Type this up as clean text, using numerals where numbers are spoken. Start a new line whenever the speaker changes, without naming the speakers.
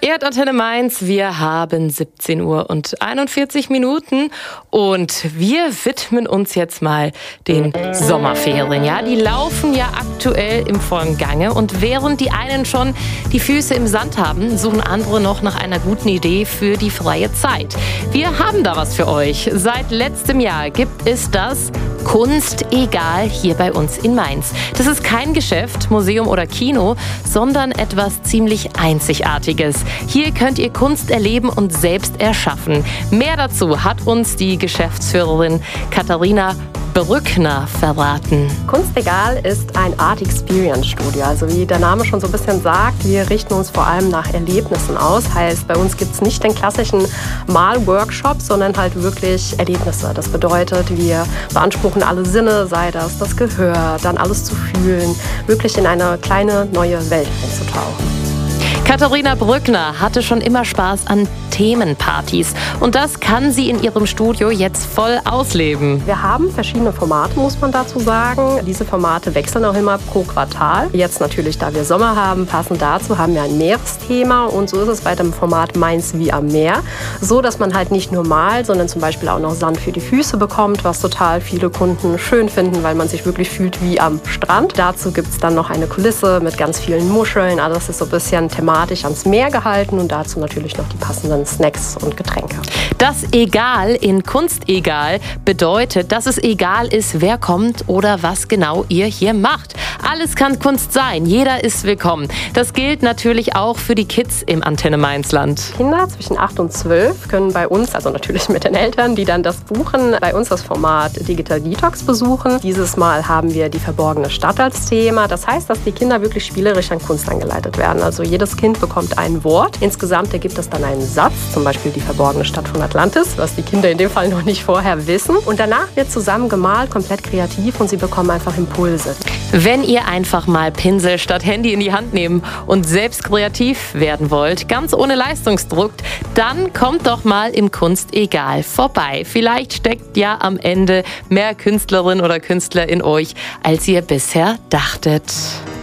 Erdantenne Mainz, wir haben 17 Uhr und 41 Minuten und wir widmen uns jetzt mal den Sommerferien. Ja, die laufen ja aktuell im vollen Gange und während die einen schon die Füße im Sand haben, suchen andere noch nach einer guten Idee für die freie Zeit. Wir haben da was für euch. Seit letztem Jahr gibt es das Kunst egal hier bei uns in Mainz. Das ist kein Geschäft, Museum oder Kino, sondern etwas ziemlich Einzigartiges. Hier könnt ihr Kunst erleben und selbst erschaffen. Mehr dazu hat uns die Geschäftsführerin Katharina Brückner verraten.
Kunst egal ist ein Art Experience Studio. Also wie der Name schon so ein bisschen sagt, wir richten uns vor allem nach Erlebnissen aus. Heißt, bei uns gibt es nicht den klassischen Malworkshop, sondern halt wirklich Erlebnisse. Das bedeutet, wir beanspruchen alle Sinne, sei das Gehör, dann alles zu fühlen, wirklich in eine kleine neue Welt einzutauchen.
Katharina Brückner hatte schon immer Spaß an Themenpartys und das kann sie in ihrem Studio jetzt voll ausleben.
Wir haben verschiedene Formate, muss man dazu sagen. Diese Formate wechseln auch immer pro Quartal. Jetzt natürlich, da wir Sommer haben, passend dazu haben wir ein Meeresthema und so ist es bei dem Format Mainz wie am Meer. So, dass man halt nicht nur malt, sondern zum Beispiel auch noch Sand für die Füße bekommt, was total viele Kunden schön finden, weil man sich wirklich fühlt wie am Strand. Dazu gibt es dann noch eine Kulisse mit ganz vielen Muscheln. Also das ist so ein bisschen thematisch ans Meer gehalten und dazu natürlich noch die passenden Snacks und Getränke.
Das Egal in Kunst egal bedeutet, dass es egal ist, wer kommt oder was genau ihr hier macht. Alles kann Kunst sein, jeder ist willkommen. Das gilt natürlich auch für die Kids im Antenne Mainzland.
Kinder zwischen 8 und 12 können bei uns, also natürlich mit den Eltern, die dann das buchen, bei uns das Format Digital Detox besuchen. Dieses Mal haben wir die verborgene Stadt als Thema. Das heißt, dass die Kinder wirklich spielerisch an Kunst angeleitet werden. Also jedes Kind bekommt ein Wort. Insgesamt ergibt es dann einen Satz, zum Beispiel die verborgene Stadt von Atlantis, was die Kinder in dem Fall noch nicht vorher wissen. Und danach wird zusammen gemalt, komplett kreativ und sie bekommen einfach Impulse.
Wenn ihr einfach mal Pinsel statt Handy in die Hand nehmen und selbst kreativ werden wollt, ganz ohne Leistungsdruck, dann kommt doch mal im Kunst egal vorbei. Vielleicht steckt ja am Ende mehr Künstlerin oder Künstler in euch, als ihr bisher dachtet.